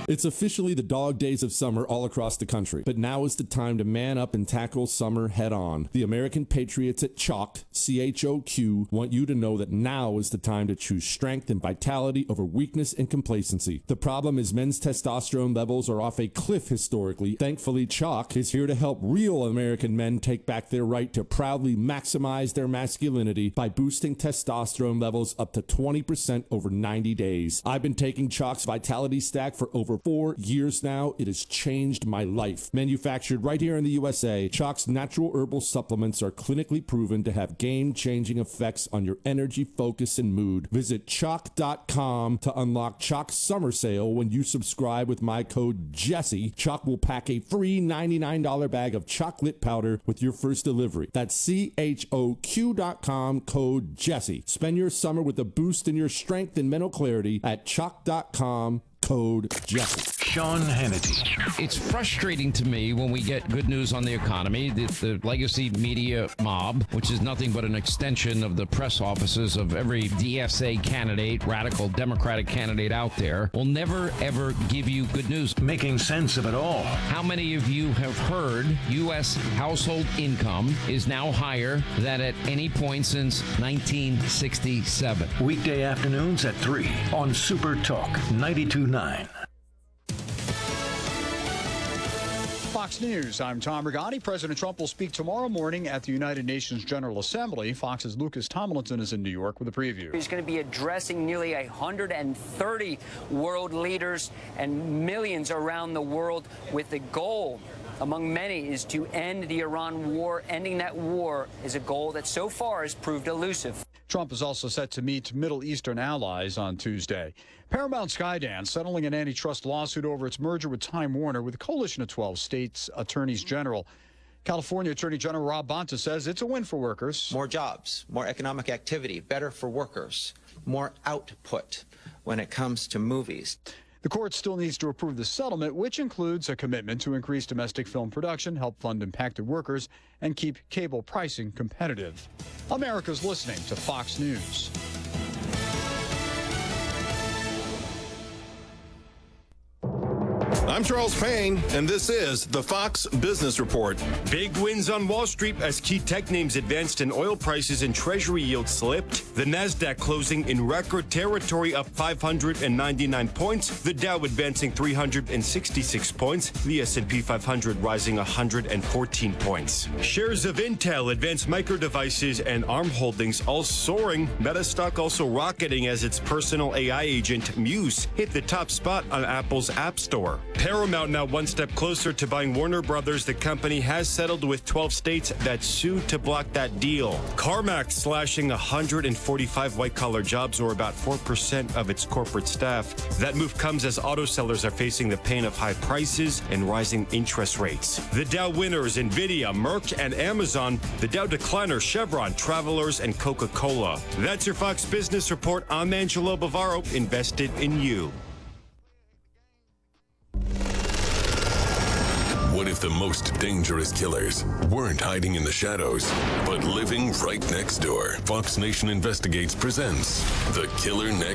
It's officially the dog days of summer all across the country, but now is the time to man up and tackle summer head on. The American Patriots at Chalk, CHOQ, want you to know that now is the time to choose strength and vitality over weakness and complacency. The problem is men's testosterone levels are off a cliff historically. Thankfully, Chalk is here to help real American men take back their right to proudly maximize their masculinity by boosting testosterone levels up to 20% over 90 days. I've been taking Chalk's Vitality Stack for over 4 years now. It has changed my life. Manufactured right here in the USA, Chalk's natural herbal supplements are clinically proven to have game-changing effects on your energy, focus, and mood. Visit Chalk.com to unlock Chalk's summer sale. When you subscribe with my code Jesse, Chalk will pack a free $99 bag of chocolate powder with your first delivery. That's CHOQ.com, code Jesse. Spend your summer with a boost in your strength and mental clarity at Chalk.com, code Jesse. Sean Hannity. It's frustrating to me when we get good news on the economy. The legacy media mob, which is nothing but an extension of the press offices of every DSA candidate, radical Democratic candidate out there, will never, ever give you good news. Making sense of it all. How many of you have heard U.S. household income is now higher than at any point since 1967? Weekday afternoons at 3 on Super Talk 92.9. Fox News, I'm Tom Rigotti. President Trump will speak tomorrow morning at the United Nations General Assembly. Fox's Lucas Tomlinson is in New York with a preview. He's going to be addressing nearly 130 world leaders and millions around the world with the goal, among many, is to end the Iran war. Ending that war is a goal that so far has proved elusive. Trump is also set to meet Middle Eastern allies on Tuesday. Paramount Skydance settling an antitrust lawsuit over its merger with Time Warner with a coalition of 12 states' attorneys general. California Attorney General Rob Bonta says it's a win for workers. More jobs, more economic activity, better for workers, more output when it comes to movies. The court still needs to approve the settlement, which includes a commitment to increase domestic film production, help fund impacted workers, and keep cable pricing competitive. America's listening to Fox News. I'm Charles Payne, and this is the Fox Business Report. Big wins on Wall Street as key tech names advanced and oil prices and treasury yields slipped. The Nasdaq closing in record territory, up 599 points. The Dow advancing 366 points. The S&P 500 rising 114 points. Shares of Intel, Advanced Micro Devices, and ARM Holdings all soaring. Meta stock also rocketing as its personal AI agent, Muse, hit the top spot on Apple's App Store. Paramount now one step closer to buying Warner Brothers. The company has settled with 12 states that sued to block that deal. CarMax slashing 145 white-collar jobs, or about 4% of its corporate staff. That move comes as auto sellers are facing the pain of high prices and rising interest rates. The Dow winners, NVIDIA, Merck, and Amazon. The Dow decliners, Chevron, Travelers, and Coca-Cola. That's your Fox Business Report. I'm Angelo Bavaro, invested in you. What if the most dangerous killers weren't hiding in the shadows, but living right next door? Fox Nation Investigates presents The Killer Next